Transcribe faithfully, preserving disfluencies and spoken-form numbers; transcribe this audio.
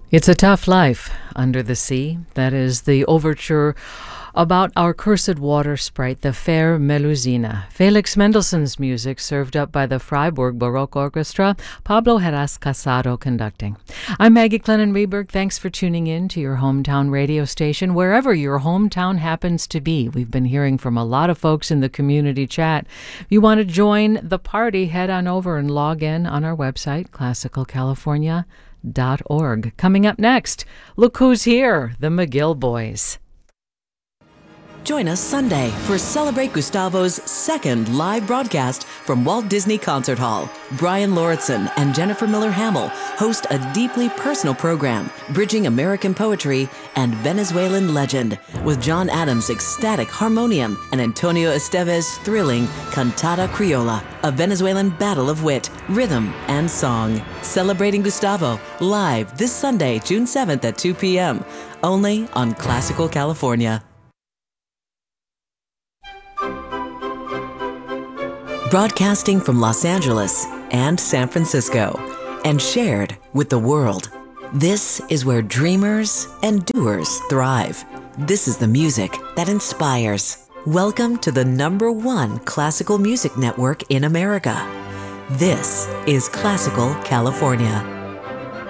It's a Tough Life Under the Sea. That is the overture about our cursed water sprite, the fair Melusina. Felix Mendelssohn's music served up by the Freiburg Baroque Orchestra, Pablo Heras Casado conducting. I'm Maggie Clennon-Reberg. Thanks for tuning in to your hometown radio station, wherever your hometown happens to be. We've been hearing from a lot of folks in the community chat. If you want to join the party, head on over and log in on our website, classical california dot org. Coming up next, look who's here, the McGill Boys. Join us Sunday for Celebrate Gustavo's second live broadcast from Walt Disney Concert Hall. Brian Lauritsen and Jennifer Miller Hamill host a deeply personal program, bridging American poetry and Venezuelan legend, with John Adams' ecstatic harmonium and Antonio Esteves' thrilling Cantata Criolla, a Venezuelan battle of wit, rhythm, and song. Celebrating Gustavo, live this Sunday, June seventh at two p.m., only on Classical California. Broadcasting from Los Angeles and San Francisco, and shared with the world. This is where dreamers and doers thrive. This is the music that inspires. Welcome to the number one classical music network in America. This is Classical California.